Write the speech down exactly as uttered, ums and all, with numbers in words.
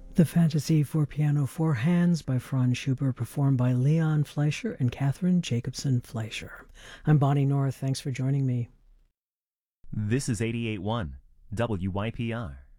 The Fantasy for Piano Four Hands by Franz Schubert, performed by Leon Fleischer and Catherine Jacobson Fleischer. I'm Bonnie North. Thanks for joining me. This is eighty-eight point one W Y P R.